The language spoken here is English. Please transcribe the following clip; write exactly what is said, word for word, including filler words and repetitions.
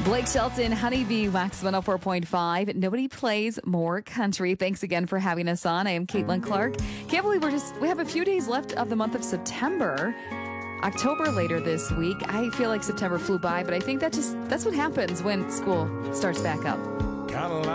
Blake Shelton, Honeybee, Wax one oh four point five. Nobody plays more country. Thanks again for having us on. I am Caitlin Clark. Can't believe we're just, we have a few days left of the month of September. October later this week. I feel like September flew by, but I think that just, that's what happens when school starts back up. Kind of like